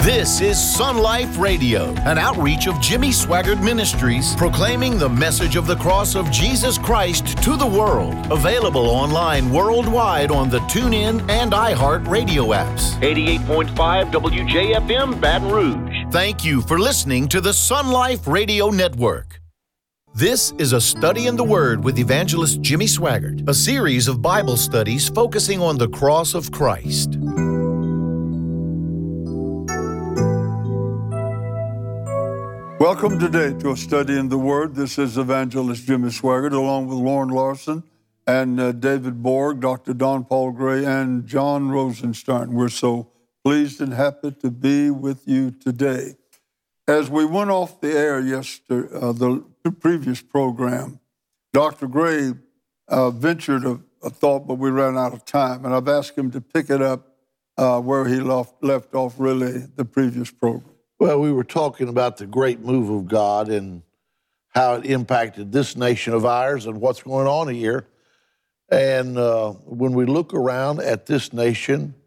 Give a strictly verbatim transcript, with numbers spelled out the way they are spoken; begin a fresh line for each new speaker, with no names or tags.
This is Sun Life Radio, an outreach of Jimmy Swaggart Ministries, proclaiming the message of the cross of Jesus Christ to the world. Available online worldwide on the TuneIn and iHeart radio apps.
eighty-eight point five W J F M, Baton Rouge.
Thank you for listening to the Sun Life Radio Network. This is a Study in the Word with Evangelist Jimmy Swaggart, a series of Bible studies focusing on the cross of Christ.
Welcome today to a Study in the Word. This is Evangelist Jimmy Swaggart, along with Lauren Larson and uh, David Borg, Doctor Don Paul Gray, and John Rosenstein. We're so pleased and happy to be with you today. As we went off the air yesterday, uh, the previous program, Doctor Gray uh, ventured a, a thought, but we ran out of time, and I've asked him to pick it up uh, where he left, left off, really, the previous program.
Well, we were talking about the great move of God and how it impacted this nation of ours and what's going on here. And uh, when we look around at this nation,